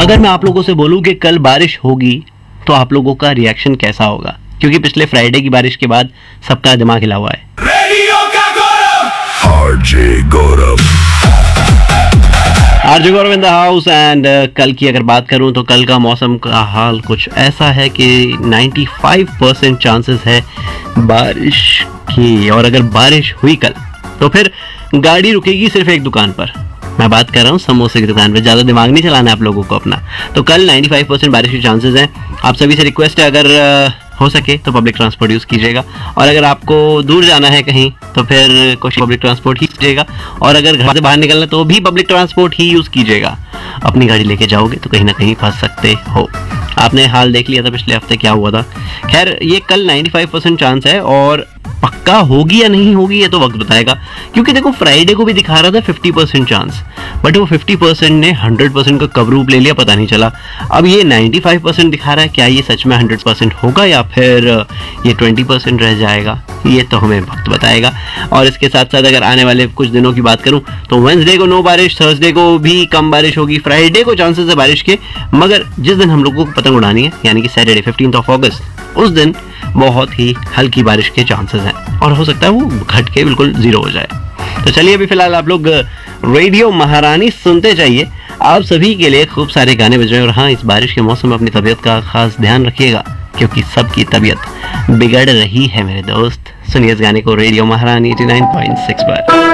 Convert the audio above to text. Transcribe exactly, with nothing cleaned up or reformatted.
अगर मैं आप लोगों से बोलूं कि कल बारिश होगी तो आप लोगों का रिएक्शन कैसा होगा? क्योंकि पिछले फ्राइडे की बारिश के बाद सबका दिमाग हिला हुआ है। रेडियो का गौरव RJ Gaurav RJ Gaurav in the house and कल की अगर बात करूं तो कल का मौसम का हाल कुछ ऐसा है कि पचानवे परसेंट चांसेस है बारिश की। और अगर बारिश हुई कल तो फिर गाड़ी रुकेगी सिर्फ एक दुकान पर। मैं बात कर रहा हूँ समोसे की दुकान पे। ज़्यादा दिमाग नहीं चलाना है आप लोगों को अपना। तो कल पचानवे परसेंट बारिश के चांसेस हैं। आप सभी से रिक्वेस्ट है, अगर हो सके तो पब्लिक ट्रांसपोर्ट यूज़ कीजिएगा, और अगर आपको दूर जाना है कहीं तो फिर कोशिश पब्लिक ट्रांसपोर्ट ही कीजिएगा, और अगर घर से बाहर निकलना तो भी पब्लिक ट्रांसपोर्ट ही यूज़ कीजिएगा। अपनी गाड़ी लेके जाओगे तो कहीं ना कहीं फंस सकते हो। आपने हाल देख लिया था पिछले हफ्ते क्या हुआ था। खैर ये कल पचानवे परसेंट चांस है, और पक्का होगी या नहीं होगी ये तो वक्त बताएगा। क्योंकि देखो फ्राइडे को भी दिखा रहा था पचास परसेंट चांस, बट वो पचास परसेंट ने सौ परसेंट का कब रूप ले लिया पता नहीं चला। अब ये पचानवे परसेंट दिखा रहा है, क्या ये सच में सौ परसेंट होगा या फिर ये बीस परसेंट रह जाएगा, ये तो हमें वक्त बताएगा। और इसके साथ साथ अगर आने वाले कुछ दिनों की बात करूं तो वेडनेसडे को नो बारिश, थर्सडे को भी कम बारिश होगी, फ्राइडे को चांसेस है बारिश के। मगर जिस दिन हम लोगों को पतंग उड़ानी है यानी कि सैटरडे फिफ्टींथ ऑफ अगस्त, उस दिन बहुत ही हल्की बारिश के चांसेस हैं, और हो सकता है वो घट के बिल्कुल जीरो हो जाए। तो चलिए अभी फिलहाल आप लोग रेडियो महारानी सुनते जाइए। आप सभी के लिए खूब सारे गाने बज रहे हैं। और हाँ, इस बारिश के मौसम में अपनी तबीयत का खास ध्यान रखिएगा, क्योंकि सबकी तबीयत बिगड़ रही है मेरे दोस्त। सुनिए इस गाने को रेडियो महारानी नवासी पॉइंट सिक्स पर।